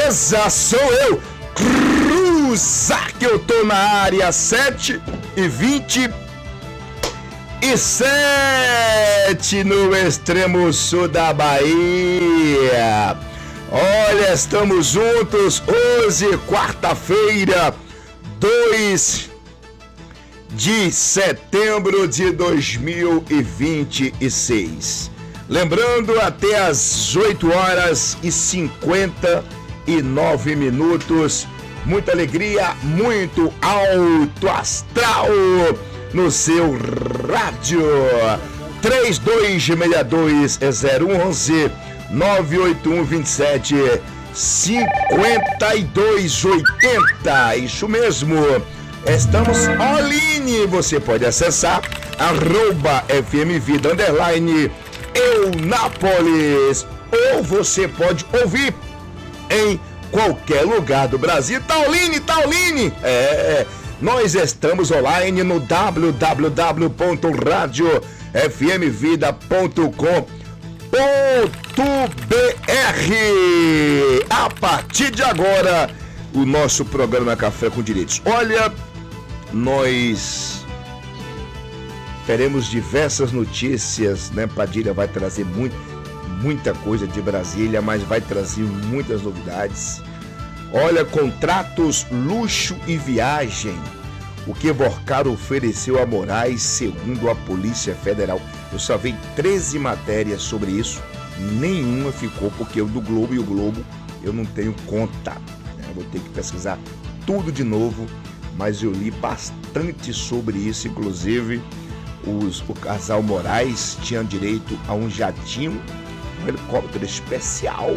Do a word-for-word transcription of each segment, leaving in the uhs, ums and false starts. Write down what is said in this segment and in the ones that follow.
Beleza, sou eu, Cruza, que eu tô na área sete e vinte e sete no extremo sul da Bahia. Olha, estamos juntos hoje, quarta-feira, dois de setembro de dois mil e vinte e seis. Lembrando, até às oito horas e cinquenta e nove minutos, muita alegria, muito alto astral no seu rádio. três dois seis dois zero um um, nove oito um dois sete, cinco dois oito zero. Isso mesmo. Estamos online. Você pode acessar arroba F M Vida underline Eunápolis, ou você pode ouvir em qualquer lugar do Brasil. Tauline, Tauline, é, nós estamos online no w w w ponto radio f m vida ponto com ponto b r. A partir de agora, o nosso programa Café com Direitos. Olha, nós teremos diversas notícias, né? Padilha vai trazer muito, muita coisa de Brasília, mas vai trazer muitas novidades. Olha, contratos, luxo e viagem. O que Vorcaro ofereceu a Moraes, segundo a Polícia Federal. Eu só vi treze matérias sobre isso, nenhuma ficou, porque o do Globo e o Globo eu não tenho conta. Né? Vou ter que pesquisar tudo de novo, mas eu li bastante sobre isso, inclusive os, o casal Moraes tinha direito a um jatinho, um helicóptero especial.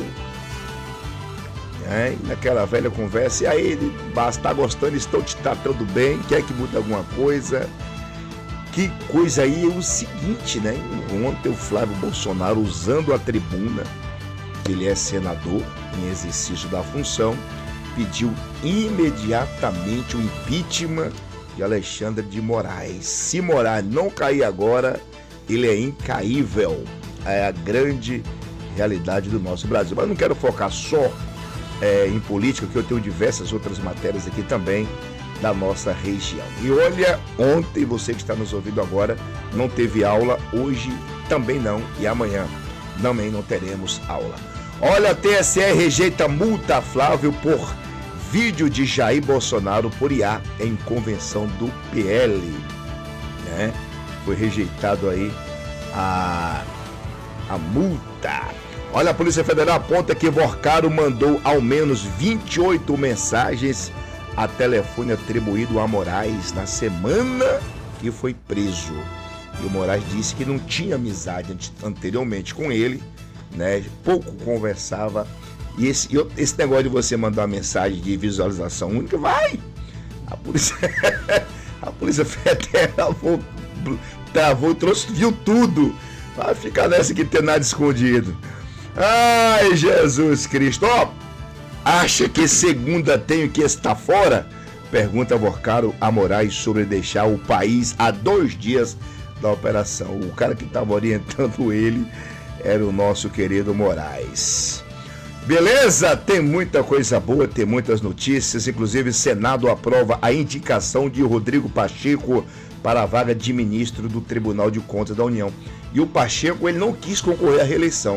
É, e naquela velha conversa, e aí ele está gostando, estão te tratando bem, quer que mude alguma coisa. Que coisa aí. É o seguinte, né? Ontem o Flávio Bolsonaro, usando a tribuna, ele é senador em exercício da função, pediu imediatamente o impeachment de Alexandre de Moraes. Se Moraes não cair agora, ele é incaível. É a grande realidade do nosso Brasil. Mas não quero focar só é, em política, que eu tenho diversas outras matérias aqui também da nossa região. E olha, ontem, você que está nos ouvindo agora, não teve aula, hoje também não, e amanhã também não teremos aula. Olha, a T S E rejeita multa a Flávio por vídeo de Jair Bolsonaro por I A em convenção do P L. Né? Foi rejeitado aí a, a multa. Olha, a Polícia Federal aponta que Vorcaro mandou ao menos vinte e oito mensagens a telefone atribuído a Moraes na semana que foi preso. E o Moraes disse que não tinha amizade anteriormente com ele, né? Pouco conversava. E esse, esse negócio de você mandar uma mensagem de visualização única, vai! A Polícia, a polícia Federal travou, trouxe, viu tudo. Vai ficar nessa que tem nada escondido. Ai, Jesus Cristo! Ó, acha que segunda tenho que estar fora? Pergunta Vorcaro a Moraes sobre deixar o país há dois dias da operação. O cara que estava orientando ele era o nosso querido Moraes. Beleza? Tem muita coisa boa, tem muitas notícias. Inclusive, o Senado aprova a indicação de Rodrigo Pacheco para a vaga de ministro do Tribunal de Contas da União. E o Pacheco, ele não quis concorrer à reeleição.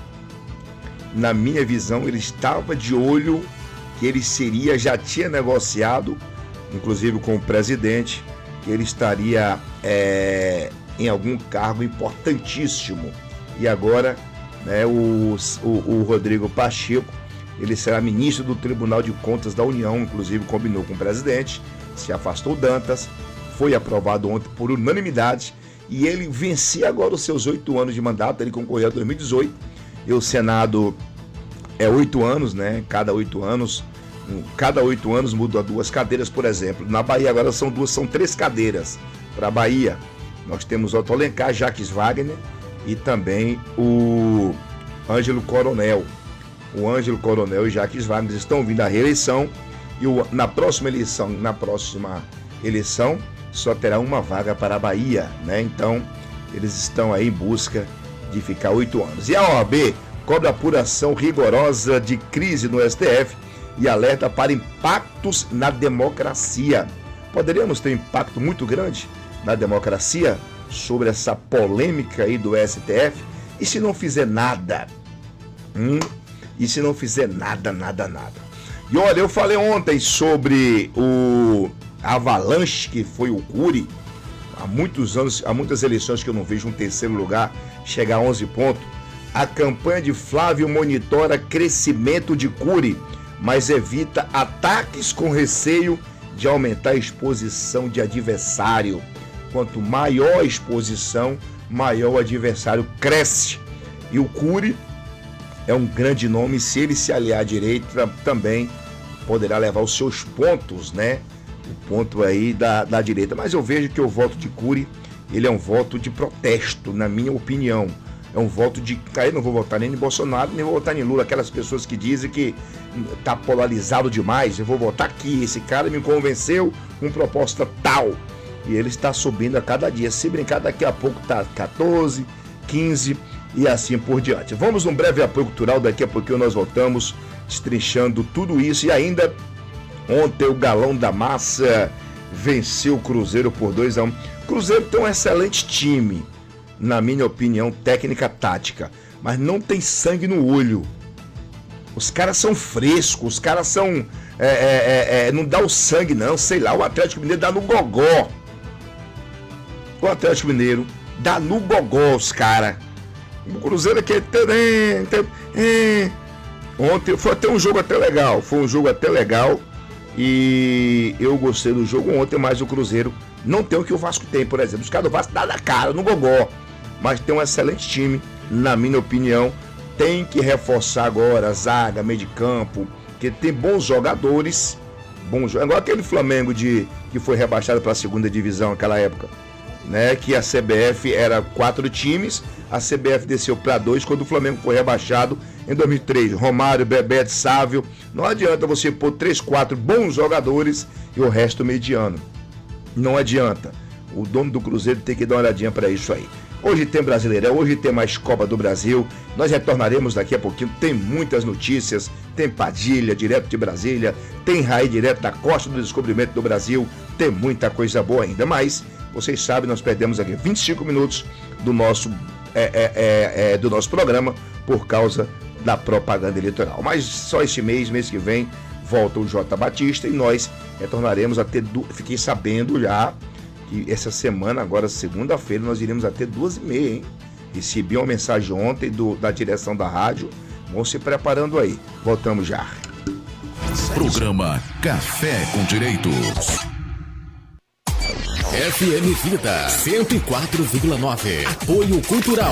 Na minha visão, ele estava de olho que ele seria, já tinha negociado, inclusive com o presidente, que ele estaria é, em algum cargo importantíssimo. E agora, né, o, o, o Rodrigo Pacheco, ele será ministro do Tribunal de Contas da União, inclusive combinou com o presidente, se afastou Dantas, foi aprovado ontem por unanimidade, e ele vencia agora os seus oito anos de mandato. Ele concorreu a dois mil e dezoito, e o Senado é oito anos, né? Cada oito anos, cada oito anos muda duas cadeiras, por exemplo. Na Bahia agora são duas, são três cadeiras para a Bahia. Nós temos Otto Alencar, Jacques Wagner e também o Ângelo Coronel. O Ângelo Coronel e Jacques Wagner estão vindo à reeleição, e o, na próxima eleição, na próxima eleição, só terá uma vaga para a Bahia, né? Então, eles estão aí em busca de ficar oito anos. E a O A B cobra apuração rigorosa de crise no S T F e alerta para impactos na democracia. Poderíamos ter um impacto muito grande na democracia sobre essa polêmica aí do S T F? E se não fizer nada? Hum? E se não fizer nada, nada, nada? E olha, eu falei ontem sobre o Avalanche, que foi o Cury. Há muitos anos, há muitas eleições que eu não vejo um terceiro lugar chegar a onze pontos. A campanha de Flávio monitora crescimento de Cury, mas evita ataques com receio de aumentar a exposição de adversário. Quanto maior a exposição, maior o adversário cresce. E o Cury é um grande nome, se ele se aliar à direita, também poderá levar os seus pontos, né? O ponto aí da, da direita. Mas eu vejo que o voto de Cury, ele é um voto de protesto, na minha opinião. É um voto de... Aí não vou votar nem em Bolsonaro, nem vou votar em Lula. Aquelas pessoas que dizem que tá polarizado demais. Eu vou votar aqui. Esse cara me convenceu com proposta tal. E ele está subindo a cada dia. Se brincar, daqui a pouco tá quatorze, quinze e assim por diante. Vamos num breve apoio cultural. Daqui a pouquinho nós voltamos destrinchando tudo isso. E ainda, ontem o Galão da Massa venceu o Cruzeiro por dois a um. Cruzeiro tem um excelente time, na minha opinião, técnica, tática, mas não tem sangue no olho. Os caras são frescos, os caras são... É, é, é, não dá o sangue não, sei lá, o Atlético Mineiro dá no gogó. O Atlético Mineiro dá no gogó os caras. O Cruzeiro aqui... Ontem foi até um jogo até legal, foi um jogo até legal e eu gostei do jogo ontem, mas o Cruzeiro não tem o que o Vasco tem, por exemplo. Os caras do Vasco dá na cara, no gogó, mas tem um excelente time, na minha opinião. Tem que reforçar agora a zaga, meio de campo, porque tem bons jogadores, bons, igual aquele Flamengo de, que foi rebaixado para a segunda divisão naquela época, né? Que a C B F era quatro times, a C B F desceu para dois quando o Flamengo foi rebaixado em dois mil e três. Romário, Bebeto, Sávio. Não adianta você pôr três, quatro bons jogadores e o resto mediano. Não adianta. O dono do Cruzeiro tem que dar uma olhadinha para isso aí. Hoje tem Brasileirão, hoje tem mais Copa do Brasil. Nós retornaremos daqui a pouquinho. Tem muitas notícias. Tem Padilha, direto de Brasília. Tem Raí, direto da Costa do Descobrimento do Brasil. Tem muita coisa boa ainda. Mas, vocês sabem, nós perdemos aqui vinte e cinco minutos do nosso, é, é, é, é, do nosso programa por causa da propaganda eleitoral. Mas só este mês, mês que vem, volta o J. Batista e nós retornaremos a ter... Du... Fiquei sabendo já que essa semana, agora segunda-feira, nós iremos até duas e meia, hein? Recebi uma mensagem ontem do, da direção da rádio. Vão se preparando aí. Voltamos já. Programa Café com Direito. F M Vida cento e quatro vírgula nove. Apoio Cultural.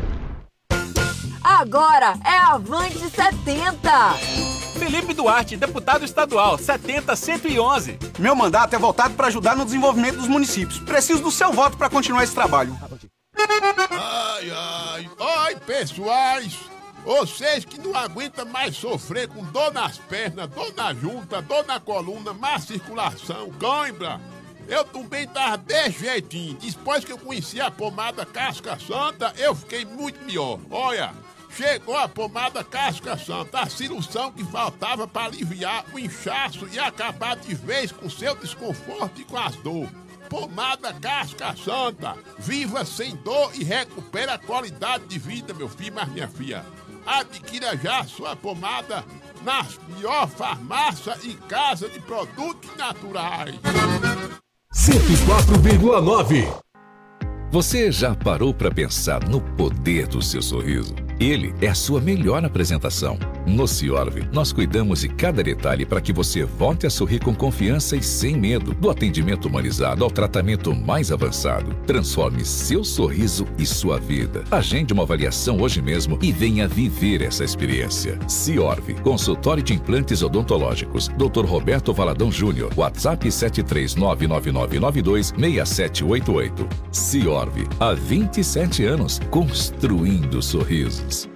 Agora é Avante setenta. Felipe Duarte, deputado estadual, setenta cento e onze. Meu mandato é voltado para ajudar no desenvolvimento dos municípios. Preciso do seu voto para continuar esse trabalho. Ai, ai, ai, pessoais, vocês que não aguentam mais sofrer com dor nas pernas, dor na junta, dor na coluna, má circulação, cãibra. Eu também tava desse jeitinho. Depois que eu conheci a pomada Casca Santa, eu fiquei muito melhor. Olha, chegou a pomada Casca Santa, a solução que faltava para aliviar o inchaço e acabar de vez com seu desconforto e com as dores. Pomada Casca Santa, viva sem dor e recupera a qualidade de vida, meu filho, mas minha filha. Adquira já a sua pomada nas melhores farmácias e casa de produtos naturais. cento e quatro vírgula nove. Você já parou para pensar no poder do seu sorriso? Ele é a sua melhor apresentação. No Ciorv, nós cuidamos de cada detalhe para que você volte a sorrir com confiança e sem medo. Do atendimento humanizado ao tratamento mais avançado. Transforme seu sorriso e sua vida. Agende uma avaliação hoje mesmo e venha viver essa experiência. Ciorv, consultório de implantes odontológicos. doutor Roberto Valadão Júnior. WhatsApp sete três nove nove nove nove dois seis sete oito oito. Ciorv, há vinte e sete anos, construindo sorrisos.